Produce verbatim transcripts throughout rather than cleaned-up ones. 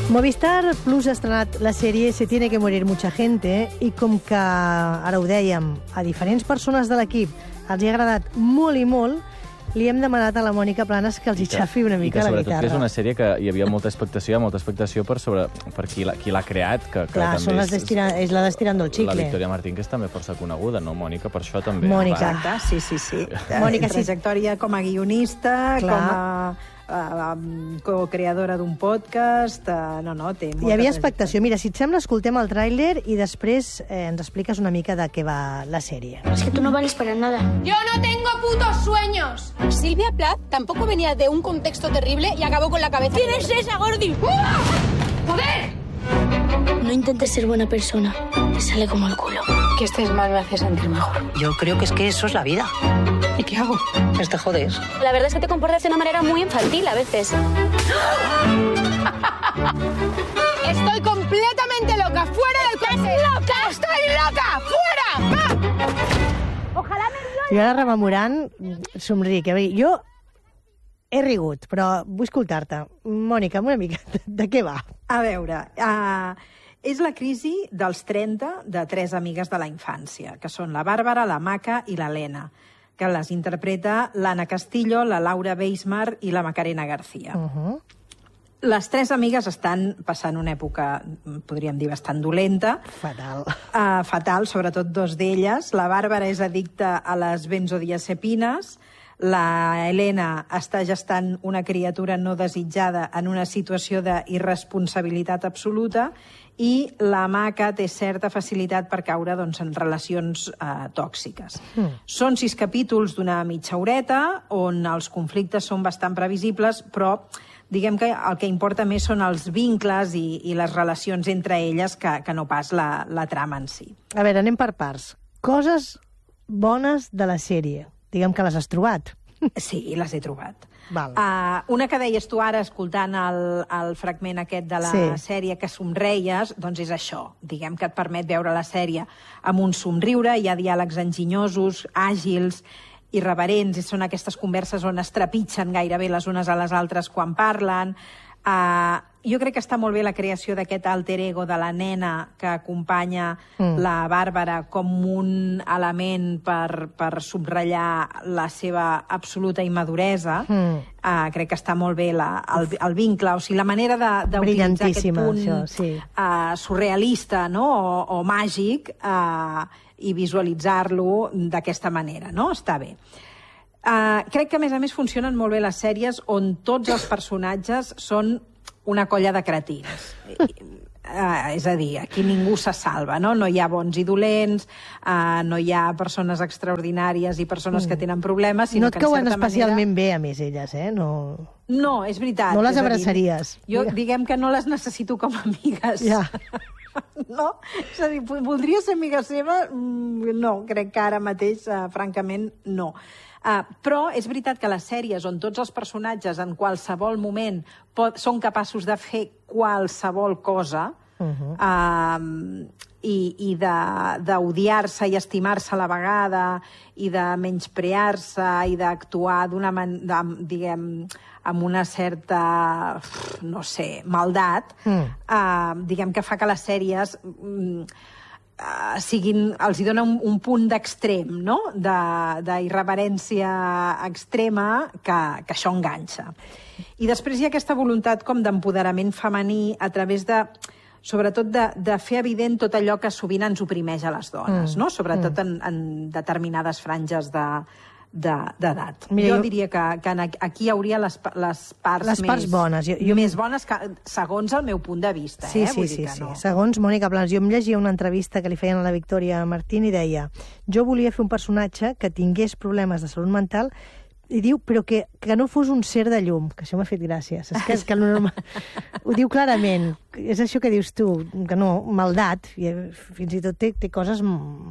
Movistar Plus ha estrenat la sèrie Se tiene que morir mucha gente i com que, ara ho dèiem, a diferents persones de l'equip els hi ha agradat molt i molt, li hem demanat a la Mònica Planes que els hi xafi una mica la guitarra. I que sobretot és una sèrie que hi havia molta expectació, hi ha molta expectació per, sobre, per qui l'ha creat, que, que Clar, també és, destira, és la d'Estirando el Chicle. La Victoria Martín, que és també força coneguda, no, Mònica? Per això també. Mònica. Exacte, sí, sí, sí. Mònica, sí. Trajectòria com a guionista, Clar. com a uh, co-creadora d'un podcast... Uh, no, no, té molta Hi havia expectació. Mira, si et sembla, escoltem el tràiler i després eh, ens expliques una mica de què va la sèrie. Es que tú no vales para nada. ¡Yo no tengo putos sueños! Silvia Plath tampoco venía de un contexto terrible y acabó con la cabeza. ¿Quién es esa, Gordi? ¡Ah! ¡Joder! No intentes ser buena persona. Te sale como el culo. Que estés mal me hace sentir mejor. Yo creo que es que eso es la vida. ¿Y qué hago? Pues te jodes. La verdad es que te comportas de una manera muy infantil a veces. Estoy completamente loca. ¡Fuera del coche! ¡Loca! ¡Estoy loca! ¡Fuera! ¡Va! Ojalá me I ara rememorant, somric. A veure, jo he rigut, però vull escoltar-te. Mònica, una mica, de, de què va? A veure, uh, és la crisi dels trenta de tres amigues de la infància, que són la Bàrbara, la Maca i l'Helena, que les interpreta l'Anna Castillo, la Laura Beismar i la Macarena García. Uh -huh. Les tres amigues estan passant una època, podríem dir, bastant dolenta. Fatal. Uh, fatal, sobretot dos d'elles. La Bàrbara és addicta a les benzodiazepines. La Helena està gestant una criatura no desitjada en una situació d'irresponsabilitat absoluta i la Maca té certa facilitat per caure doncs, en relacions uh, tòxiques. Mm. Són sis capítols d'una mitja horeta on els conflictes són bastant previsibles, però diguem que el que importa més són els vincles i, i les relacions entre elles que, que no pas la, la trama en si. A veure, anem per parts. Coses bones de la sèrie. Diguem que les has trobat. Sí, les he trobat. Val. Uh, una que deies tu ara, escoltant el, el fragment aquest de la Sí. sèrie, que somreies, doncs és això. Diguem que et permet veure la sèrie amb un somriure, hi ha diàlegs enginyosos, àgils, irreverents, i són aquestes converses on es trepitgen gairebé les unes a les altres quan parlen. Uh, jo crec que està molt bé la creació d'aquest alter ego de la nena que acompanya mm. la Bàrbara com un element per, per subratllar la seva absoluta immaduresa. Mm. Uh, crec que està molt bé la, el, el vincle, o sigui, la manera d'utilitzar aquest punt això, sí. uh, surrealista, no? o, o màgic, uh, i visualitzar-lo d'aquesta manera, no? Està bé. Uh, crec que, a més a més, funcionen molt bé les sèries on tots els personatges són una colla de cretins. Uh, és a dir, aquí ningú se salva, no? No hi ha bons i dolents, uh, no hi ha persones extraordinàries i persones mm. que tenen problemes, sinó no et que, en cauen certa especialment manera... bé, a més, elles, eh? No, no és veritat. no les és abraçaries. Dir, jo, diguem que no les necessito com a amigues. Ja. No? És a dir, voldria ser amiga seva? No, crec que ara mateix, uh, francament, no. Uh, però és veritat que les sèries on tots els personatges en qualsevol moment pot, són capaços de fer qualsevol cosa uh -huh. uh, i, i d'odiar-se i estimar-se a la vegada i de menysprear-se i d'actuar d'una manera, diguem, amb una certa, no sé, maldat, mm. uh, diguem que fa que les sèries mm, uh, siguin, els hi dona un, un punt d'extrem, no?, d'irreverència extrema que, que això enganxa. I després hi ha aquesta voluntat com d'empoderament femení a través de, sobretot de, de fer evident tot allò que sovint ens oprimeix a les dones, mm. no?, sobretot mm. en, en determinades franges de d'edat. De, jo, jo diria que, que aquí hi hauria les, les parts, les parts més, bones. Jo, jo... més bones que, segons el meu punt de vista. Sí, eh? sí, Vull sí, dir que sí. no. Segons Mònica Planes, jo em llegia una entrevista que li feien a la Victoria Martín i deia: jo volia fer un personatge que tingués problemes de salut mental i diu, però que, que no fos un ser de llum, que això m'ha fet gràcia. És que, que normal... Ho diu clarament. És això que dius tu, que no, maldat, i fins i tot té, té coses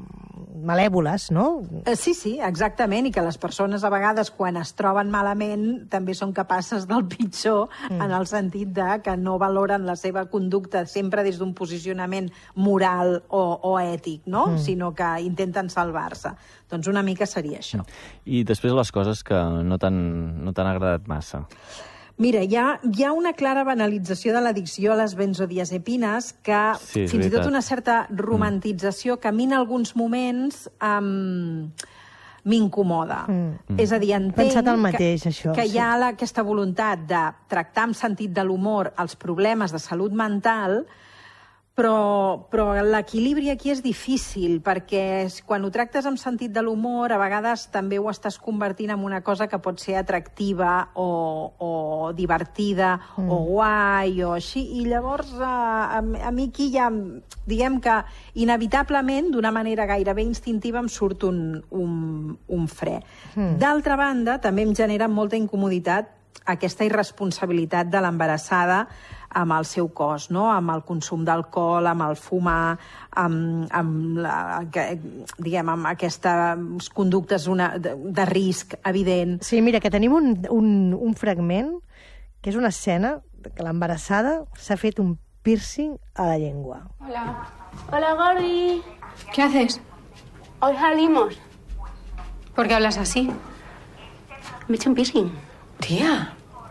malèvoles, no? Sí, sí, exactament, i que les persones a vegades quan es troben malament també són capaces del pitjor, mm. en el sentit de que no valoren la seva conducta sempre des d'un posicionament moral o, o ètic, no? Mm. Sinó que intenten salvar-se. Doncs una mica seria això. I després les coses que no t'han no t'han agradat massa. Mira, hi ha, hi ha una clara banalització de l'addicció a les benzodiazepines que Sí, és fins i tot veritat. una certa romantització que a mi en alguns moments um, m'incomoda. Mm. És a dir, entenc Pensat el mateix, que, això, que sí. hi ha la, aquesta voluntat de tractar amb sentit de l'humor els problemes de salut mental, però, però l'equilibri aquí és difícil, perquè quan ho tractes amb sentit de l'humor, a vegades també ho estàs convertint en una cosa que pot ser atractiva o, o divertida mm. o guai o així, i llavors a, a mi aquí ja, diguem que inevitablement, d'una manera gairebé instintiva, em surt un, un, un fre. Mm. D'altra banda, també em genera molta incomoditat aquesta irresponsabilitat de l'embarassada amb el seu cos, no? Amb el consum d'alcohol, amb el fumar, amb, amb, la, que, diguem, amb aquestes conductes una, de, de risc evident. Sí, mira, que tenim un, un, un fragment que és una escena que l'embarassada s'ha fet un piercing a la llengua. Hola. Hola, Gordi. ¿Qué haces? Hoy salimos. ¿Por qué hablas así? Me he hecho un piercing. Tía.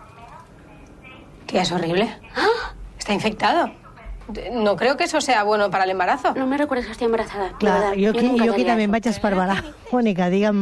Tía, es horrible. ¡Ah! Está infectado. No creo que eso sea bueno para el embarazo. No me recuerdes que estoy embarazada. de Clar, verdad. jo aquí, nunca jo aquí te haría també em eso. vaig esparverar. Mònica, digue'm...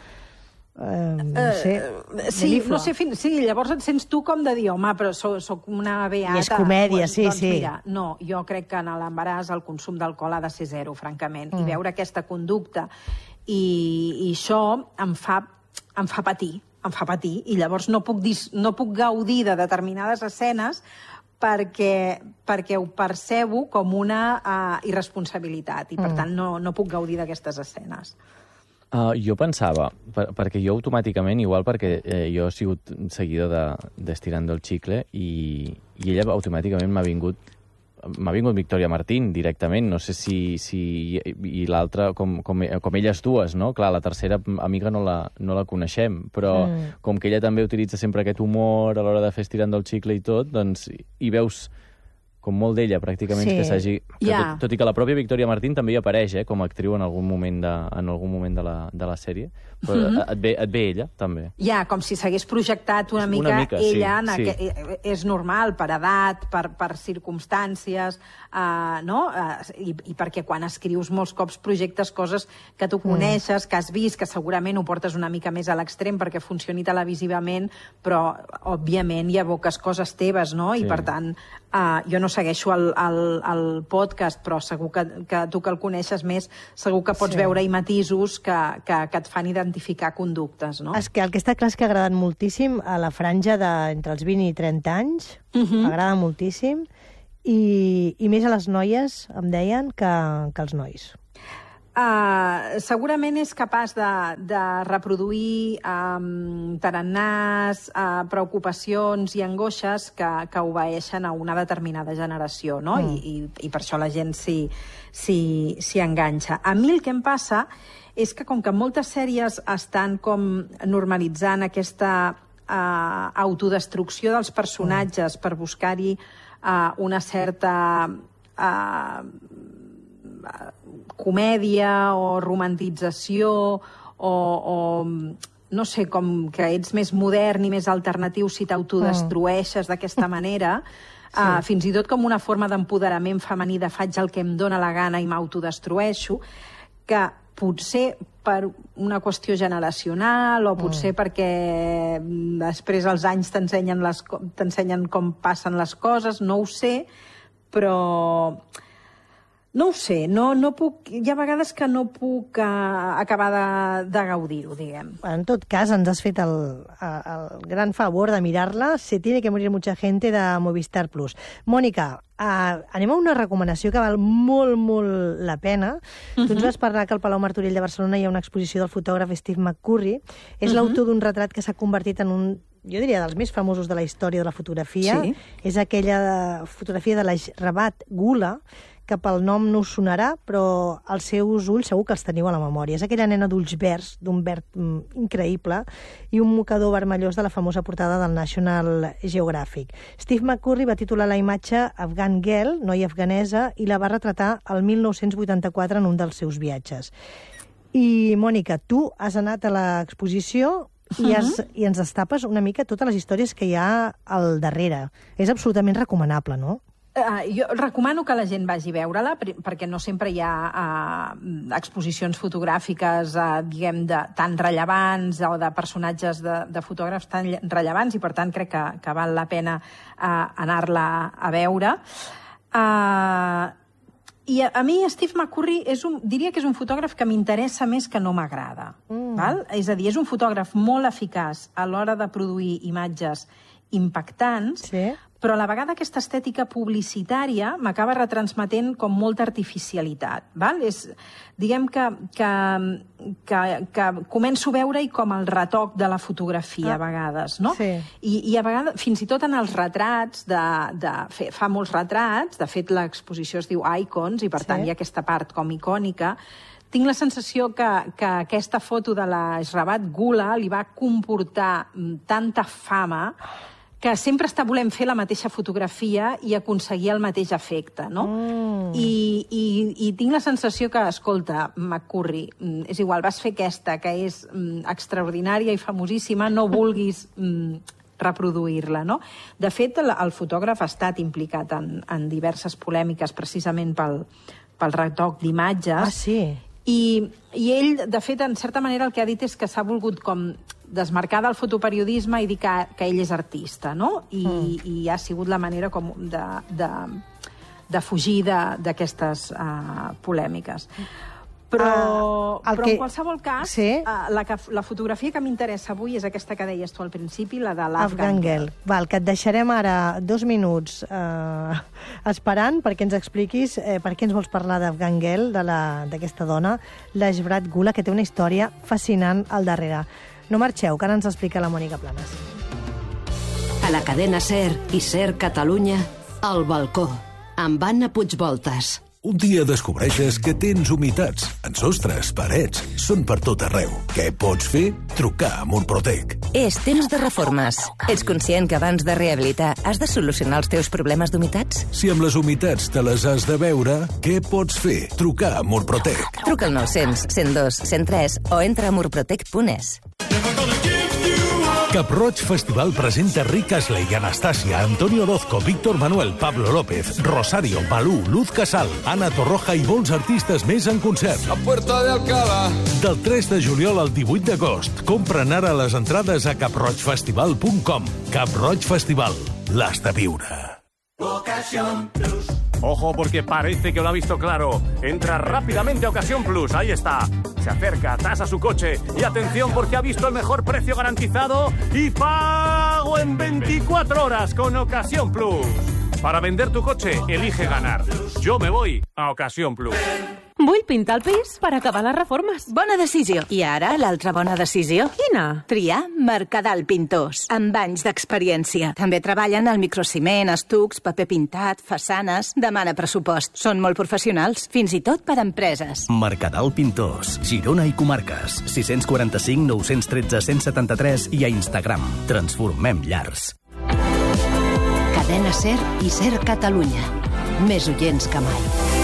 Eh, no sé... Sí, Meliflua. no sé, fin, sí, llavors et sents tu com de dir, home, però soc, soc una beata. I és comèdia, sí, doncs sí. Mira, no, jo crec que en l'embaràs el consum d'alcohol ha de ser zero, francament. Mm. I veure aquesta conducta i, i això em fa, em fa patir, em fa patir, i llavors no puc, dis, no puc gaudir de determinades escenes perquè, perquè ho percebo com una uh, irresponsabilitat i, per Mm. tant, no, no puc gaudir d'aquestes escenes. Uh, jo pensava, per, perquè jo automàticament, igual perquè eh, jo he sigut seguidor de, d'Estirando el Chicle i, i ella automàticament m'ha vingut m'ha vingut Victoria Martín directament, no sé si, si i, i l'altra, com, com, com elles dues, no? Clar, la tercera amiga no la, no la coneixem, però mm. com que ella també utilitza sempre aquest humor a l'hora de fer Estirando el Chicle i tot, doncs hi veus com molt d'ella, pràcticament, Sí. que s'hagi... que Ja. Tot, tot i que la pròpia Victoria Martín també hi apareix, eh, com a actriu en algun moment de, en algun moment de la, de la sèrie, però Mhm. et, ve, et ve ella, també. Ja, com si s'hagués projectat una Una mica, mica, sí, ella, en sí. aqu... és normal, per edat, per, per circumstàncies, uh, no? Uh, i, I perquè quan escrius molts cops projectes coses que tu coneixes, que has vist, que segurament ho portes una mica més a l'extrem perquè funcioni televisivament, però, òbviament, hi aboques coses teves, no? I, Sí. per tant, uh, jo no segueixo el, el, el podcast, però segur que, que tu que el coneixes més, segur que pots Sí. veure-hi matisos que, que, que et fan identificar conductes, no? És que el que està clar és que ha agradat moltíssim a la franja de, entre els vint i trenta anys. Mhm. Agrada moltíssim. I, I més a les noies, em deien, que, que als nois. Uh, segurament és capaç de, de reproduir um, tarannàs, uh, preocupacions i angoixes que, que obeeixen a una determinada generació, no? Mm. I, i, I per això la gent s'hi s'hi- s'hi enganxa. A mi el que em passa és que com que moltes sèries estan com normalitzant aquesta uh, autodestrucció dels personatges mm. per buscar-hi uh, una certa... Uh, comèdia o romantització o, o no sé, com que ets més modern i més alternatiu si t'autodestrueixes d'aquesta manera, sí. uh, fins i tot com una forma d'empoderament femení de faig el que em dóna la gana i m'autodestrueixo, que potser per una qüestió generacional o potser mm. perquè després els anys t'ensenyen les co- t'ensenyen com passen les coses, no ho sé, però... No ho sé, no, no puc, hi ha vegades que no puc uh, acabar de, de gaudir-ho, diguem. En tot cas, ens has fet el, el gran favor de mirar-la. Se tiene que morir mucha gente de Movistar Plus. Mònica, uh, anem a una recomanació que val molt, molt la pena. Uh-huh. Tu ens vas parlar que al Palau Martorell de Barcelona hi ha una exposició del fotògraf Steve McCurry. És uh-huh. l'autor d'un retrat que s'ha convertit en un, jo diria, dels més famosos de la història de la fotografia. Sí. És aquella fotografia de la Rabat Gula, que pel nom no us sonarà, però els seus ulls segur que els teniu a la memòria. És aquella nena d'ulls verds, d'un verd mm, increïble, i un mocador vermellós de la famosa portada del National Geographic. Steve McCurry va titular la imatge Afghan Girl, noia afganesa, i la va retratar el mil nou-cents vuitanta-quatre en un dels seus viatges. I, Mònica, tu has anat a l'exposició i, es, i ens destapes una mica totes les històries que hi ha al darrere. És absolutament recomanable, no? Uh, jo recomano que la gent vagi a veure-la, perquè no sempre hi ha uh, exposicions fotogràfiques, uh, diguem, de, tan rellevants o de personatges de, de fotògrafs tan rellevants, i per tant crec que, que val la pena uh, anar-la a veure. Uh, I a, a mi Steve McCurry és un, diria que és un fotògraf que m'interessa més que no m'agrada. Mm. Val? És a dir, és un fotògraf molt eficaç a l'hora de produir imatges impactants, sí. Però a la vegada aquesta estètica publicitària m'acaba retransmetent com molta artificialitat. Val? És, diguem que, que, que, que començo a veure-hi com el retoc de la fotografia, ah. a vegades, no? Sí. I, I a vegades, fins i tot en els retrats, de, de, fe, fa molts retrats, de fet l'exposició es diu Icons, i per sí. tant hi ha aquesta part com icònica. Tinc la sensació que, que aquesta foto de la Shravat Gula li va comportar tanta fama que sempre està volent fer la mateixa fotografia i aconseguir el mateix efecte, no? Mm. I, i, I tinc la sensació que, escolta, McCurry, és igual, vas fer aquesta, que és mm, extraordinària i famosíssima, no vulguis mm, reproduir-la, no? De fet, el, el fotògraf ha estat implicat en, en diverses polèmiques precisament pel, pel retoc d'imatges. Ah, sí? I, I ell, de fet, en certa manera, el que ha dit és que s'ha volgut com desmarcar del fotoperiodisme i dir que, que ell és artista, no? I, mm. i ha sigut la manera com de, de, de fugir d'aquestes uh, polèmiques. Però, uh, però que... en qualsevol cas, sí? uh, la, la fotografia que m'interessa avui és aquesta que deies tu al principi, la de l'Afghan Girl. Val, que et deixarem ara dos minuts uh, esperant perquè ens expliquis eh, per què ens vols parlar d'Afghan Girl, d'aquesta dona, la Shravat Gula, que té una història fascinant al darrere. No marxeu, que ara ens explica la Mònica Planes. A la cadena SER i SER Catalunya, El balcó, amb Anna Puigvoltas. Un dia descobreixes que tens humitats en sostres, parets, són per tot arreu. Què pots fer? Trucar a Murprotec. És temps de reformes. Ets conscient que abans de rehabilitar has de solucionar els teus problemes d'humitats? Si amb les humitats te les has de veure, què pots fer? Trucar a Murprotec. Truca al nou cents, cent dos, cent tres o entra a murprotec punt es. Cap-roig Festival presenta Rick Astley, Anastasia, Antonio Orozco, Víctor Manuel, Pablo López, Rosario, Malú, Luz Casal, Ana Torroja i molts artistes més en concert. A Puerta de Alcalá. Del tres de juliol al divuit d'agost. Compren ara les entrades a cap roig festival punt com. Cap-roig Festival. L'has de viure. Ocasión Plus. Ojo, porque parece que lo ha visto claro. Entra rápidamente a Ocasión Plus, ahí está. Se acerca, tasa su coche y atención porque ha visto el mejor precio garantizado y pago en veinticuatro horas con Ocasión Plus. Para vender tu coche, elige ganar. Yo me voy a Ocasión Plus. Vull pintar el pis per acabar les reformes. Bona decisió. I ara, l'altra bona decisió? Quina? Triar Mercadal Pintors, amb anys d'experiència. També treballen al microciment, estucs, paper pintat, façanes... Demana pressupost. Són molt professionals, fins i tot per a empreses. Mercadal Pintors, Girona i comarques. sis quatre cinc, nou un tres, cent setanta-tres i a Instagram. Transformem llars. Cadena SER i SER Catalunya. Més oients que mai.